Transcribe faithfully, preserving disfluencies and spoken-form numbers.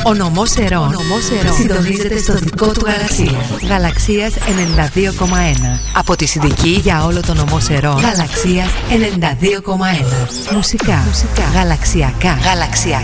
Ο νομός Ερών συντονίζεται στο δικό του γαλαξία. Γαλαξίας ενενήντα δύο κόμμα ένα. Από τη Συνδική για όλο το νομό Ερών. Γαλαξίας ενενήντα δύο κόμμα ένα. Μουσικά, Μουσικά. Γαλαξιακά. Γαλαξιακά.